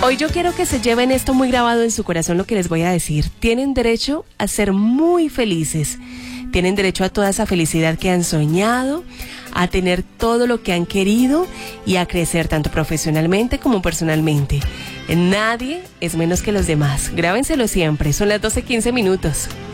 Hoy yo quiero que se lleven esto muy grabado en su corazón, lo que les voy a decir. Tienen derecho a ser muy felices. Tienen derecho a toda esa felicidad que han soñado, a tener todo lo que han querido y a crecer tanto profesionalmente como personalmente. Nadie es menos que los demás. Grábenselo siempre. Son las 12:15.